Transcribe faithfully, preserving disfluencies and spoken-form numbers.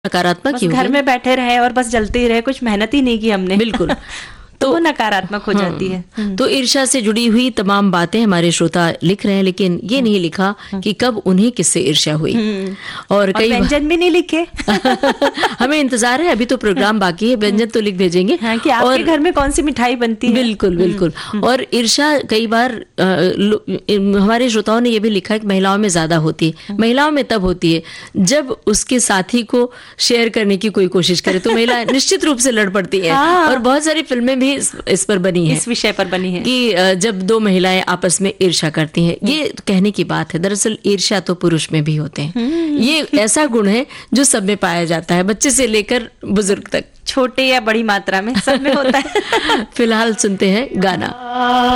नकारात्मक बस ही हो घर गए। में बैठे रहे और बस जलते ही रहे, कुछ मेहनत ही नहीं की हमने। बिल्कुल। तो वो नकारात्मक हो जाती है। हाँ, तो ईर्ष्या से जुड़ी हुई तमाम बातें हमारे श्रोता लिख रहे हैं, लेकिन ये नहीं लिखा कि कब उन्हें किससे ईर्ष्या हुई। और और कई व्यंजन भी नहीं लिखे। हमें इंतजार है, अभी तो प्रोग्राम बाकी है, व्यंजन तो लिख भेजेंगे। हाँ, कि आपके और घर में कौन सी मिठाई बनती है। बिल्कुल बिल्कुल। और ईर्ष्या कई बार अ, लो- इन- हमारे श्रोताओं ने ये भी लिखा है कि महिलाओं में ज्यादा होती है। महिलाओं में तब होती है जब उसके साथी को शेयर करने की कोई कोशिश करे तो महिला निश्चित रूप से लड़ पड़ती है। हाँ। और बहुत सारी फिल्में भी इस, इस पर बनी है, इस विषय पर बनी है कि अ, जब दो महिलाएं आपस में ईर्ष्या करती हैं। ये कहने की बात है, दरअसल ईर्ष्या तो पुरुष में भी होते हैं। ये ऐसा गुण है जो सब में पाया जाता है, बच्चे से लेकर बुजुर्ग तक, छोटे या बड़ी मात्रा में सब में होता है। फिलहाल सुनते हैं गाना।